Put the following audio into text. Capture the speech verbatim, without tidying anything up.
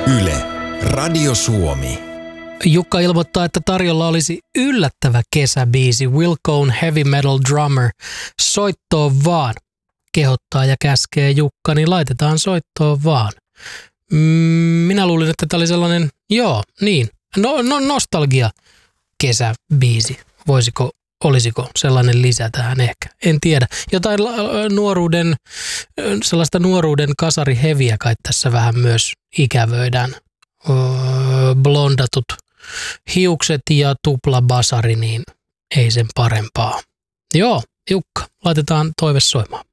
Yle, Radio Suomi. Jukka ilmoittaa, että tarjolla olisi yllättävä kesäbiisi Wilco'n Heavy Metal Drummer. Soittoon vaan. Kehottaa ja käskee Jukka, niin laitetaan soittoon vaan. Minä luulin, että tämä oli sellainen, joo, niin, no, no nostalgia kesäbiisi. Voisiko, olisiko sellainen lisä tähän ehkä? En tiedä. Jotain nuoruuden, sellaista nuoruuden kasariheviä kai tässä vähän myös ikävöidään. Öö, blondatut hiukset ja tuplabasari, niin ei sen parempaa. Joo, Jukka, laitetaan toive soimaan.